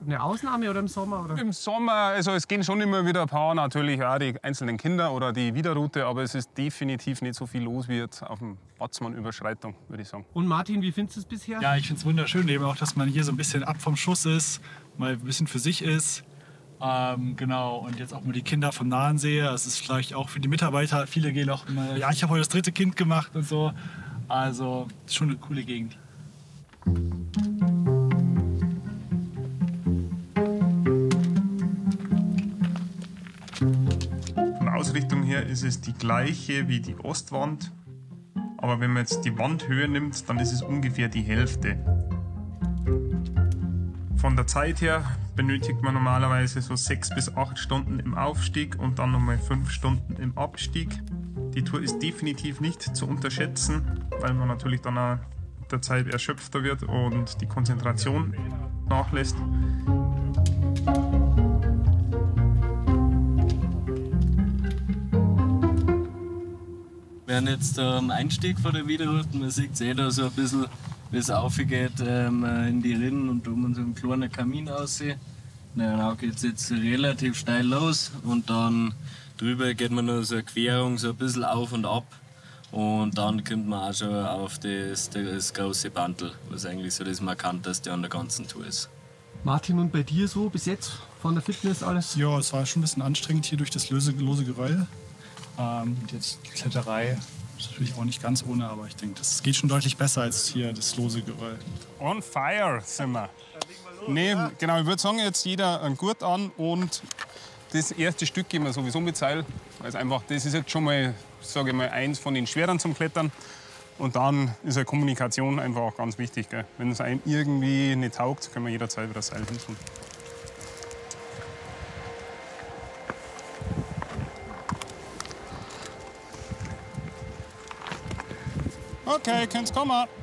eine Ausnahme oder im Sommer? Oder? Im Sommer, also es gehen schon immer wieder ein paar, natürlich auch die einzelnen Kinder oder die Wiederroute, aber es ist definitiv nicht so viel los wie jetzt auf dem Watzmann-Überschreitung, würde ich sagen. Und Martin, wie findest du es bisher? Ja, ich finde es wunderschön, eben auch, dass man hier so ein bisschen ab vom Schuss ist, mal ein bisschen für sich ist. Genau, und jetzt auch mal die Kinder vom Nahen sehe. Das ist vielleicht auch für die Mitarbeiter. Viele gehen auch immer, ja, ich habe heute das 3. Kind gemacht und so. Also, ist schon eine coole Gegend. Von der Ausrichtung her ist es die gleiche wie die Ostwand. Aber wenn man jetzt die Wandhöhe nimmt, dann ist es ungefähr die Hälfte. Von der Zeit her benötigt man normalerweise so 6 bis 8 Stunden im Aufstieg und dann nochmal 5 Stunden im Abstieg. Die Tour ist definitiv nicht zu unterschätzen, weil man natürlich dann auch mit der Zeit erschöpfter wird und die Konzentration nachlässt. Wir haben jetzt am Einstieg von der Wiederroute, man sieht es da so ein bisschen, wie es aufgeht in die Rinnen und da man so einen kleinen Kamin aussieht. Dann geht es jetzt relativ steil los und dann drüber geht man noch so eine Querung so ein bisschen auf und ab und dann kommt man auch schon auf das große Bandel, was eigentlich so das Markanteste an der ganzen Tour ist. Martin, und bei dir so bis jetzt von der Fitness alles? Ja, es war schon ein bisschen anstrengend hier durch das lose Geröll. Und jetzt die Kletterei ist natürlich auch nicht ganz ohne, aber ich denke, das geht schon deutlich besser als hier das lose Geröll. On fire sind wir. Nee, genau, ich würde sagen, jetzt jeder einen Gurt an und das erste Stück gehen wir sowieso mit Seil. Also einfach, das ist jetzt schon mal, sage ich mal, eins von den schweren zum Klettern. Und dann ist ja Kommunikation einfach auch ganz wichtig. Gell? Wenn es einem irgendwie nicht taugt, können wir jederzeit wieder das Seil hin. Okay, könnt's kommen.